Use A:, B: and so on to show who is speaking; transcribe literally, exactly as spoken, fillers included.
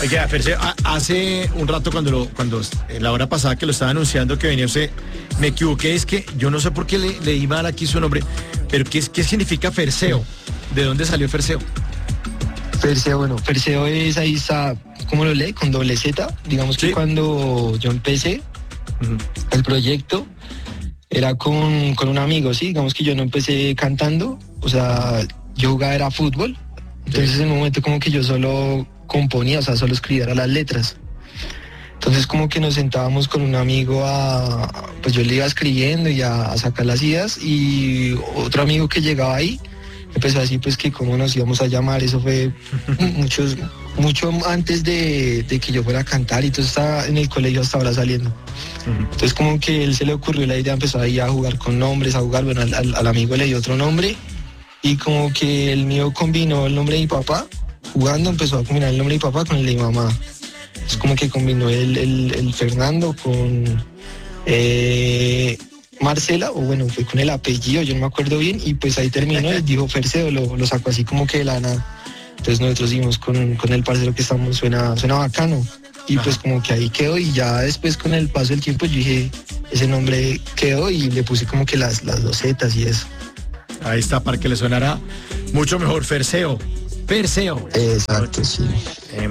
A: Oiga, Ferse, a- hace un rato cuando lo, cuando en la hora pasada que lo estaba anunciando que venía usted, me equivoqué, es que yo no sé por qué le, leí mal aquí su nombre, pero ¿qué, es- qué significa Ferseo? ¿De dónde salió Ferseo?
B: Perseo, bueno, Perseo es ahí está, ¿cómo lo lee? Con doble Z. Digamos que
A: Sí.
B: cuando yo empecé
A: Ujú.
B: el proyecto, era con, con un amigo, ¿sí? Digamos que yo no empecé cantando, o sea, yo jugaba era fútbol. Entonces en un momento como que yo solo componía, o sea, solo escribía las letras. Entonces como que nos sentábamos con un amigo a, pues yo le iba escribiendo y a, a sacar las ideas, y otro amigo que llegaba ahí empezó así, pues que cómo nos íbamos a llamar. Eso fue muchos, mucho antes de, de que yo fuera a cantar, y entonces estaba en el colegio hasta ahora saliendo.
A: Ujú.
B: Entonces como que él se le ocurrió la idea, empezó ahí a jugar con nombres, a jugar, bueno, al, al- al amigo le dio otro nombre, y como que el mío combinó el nombre de mi papá, jugando empezó a combinar el nombre de mi papá con el de mi mamá. Es como que combinó el, el, el Fernando con eh, Marcela, o bueno, fue con el apellido, yo no me acuerdo bien, y pues ahí terminó y dijo Ferseo, lo, lo sacó así como que de la nada. Entonces nosotros dijimos con, con el parcero que estamos, suena, suena bacano, y pues
A: Ajá.
B: como que ahí quedó, y ya después con el paso del tiempo yo dije, ese nombre quedó, y le puse como que las, las dos zetas y eso.
A: Ahí está, para que le sonara mucho mejor Ferseo. Perseo.
B: Exacto, sí.
A: Eh,